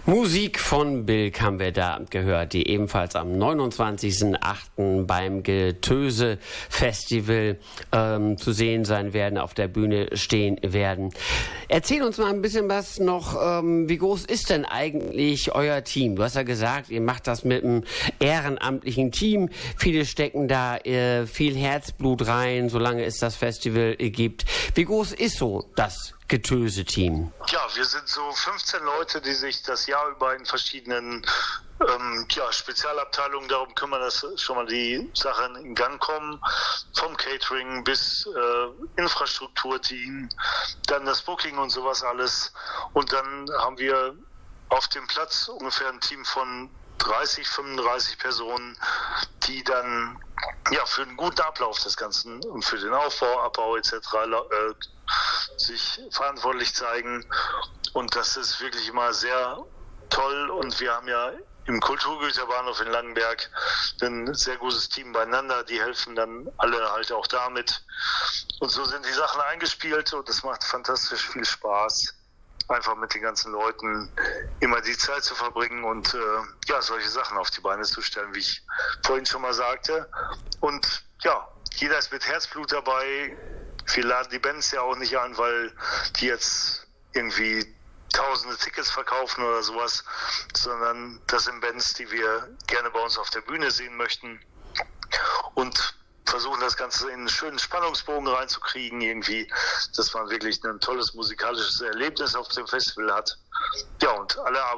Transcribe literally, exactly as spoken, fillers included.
Musik von Bilk haben wir da gehört, die ebenfalls am neunundzwanzigsten achten beim Getöse Festival ähm, zu sehen sein werden, auf der Bühne stehen werden. Erzähl uns mal ein bisschen was noch, ähm, wie groß ist denn eigentlich euer Team? Du hast ja gesagt, ihr macht das mit einem ehrenamtlichen Team. Viele stecken da äh, viel Herzblut rein, solange es das Festival äh, gibt. Wie groß ist so das Getöse-Team? Ja, wir sind so fünfzehn Leute, die sich das Jahr über in verschiedenen ähm, ja, Spezialabteilungen darum kümmern, dass schon mal die Sachen in Gang kommen. Vom Catering bis äh, Infrastrukturteam, dann das Booking und sowas alles. Und dann haben wir auf dem Platz ungefähr ein Team von dreißig, fünfunddreißig Personen, die dann ja für einen guten Ablauf des Ganzen und für den Aufbau, Abbau et cetera äh, sich verantwortlich zeigen. Und das ist wirklich immer sehr toll. Und wir haben ja im Kulturgüterbahnhof in Langenberg ein sehr gutes Team beieinander. Die helfen dann alle halt auch damit. Und so sind die Sachen eingespielt und es macht fantastisch viel Spaß, einfach mit den ganzen Leuten immer die Zeit zu verbringen und äh, ja, solche Sachen auf die Beine zu stellen, wie ich vorhin schon mal sagte. Und ja, jeder ist mit Herzblut dabei. Wir laden die Bands ja auch nicht an, weil die jetzt irgendwie tausende Tickets verkaufen oder sowas, sondern das sind Bands, die wir gerne bei uns auf der Bühne sehen möchten und versuchen das Ganze in einen schönen Spannungsbogen reinzukriegen irgendwie, dass man wirklich ein tolles musikalisches Erlebnis auf dem Festival hat. Ja, und alle